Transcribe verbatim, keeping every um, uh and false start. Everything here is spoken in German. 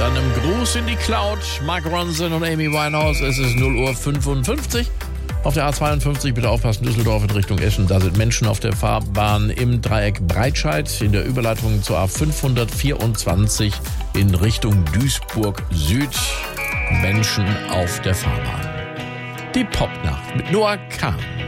dann im Gruß in die Cloud. Mark Ronson und Amy Winehouse. Es ist null Uhr fünfundfünfzig. Auf der A zweiundfünfzig, bitte aufpassen, Düsseldorf in Richtung Eschen. Da sind Menschen auf der Fahrbahn im Dreieck Breitscheid. In der Überleitung zur A fünfhundertvierundzwanzig in Richtung Duisburg Süd. Menschen auf der Fahrbahn. Die Popnacht mit Noah Kahn.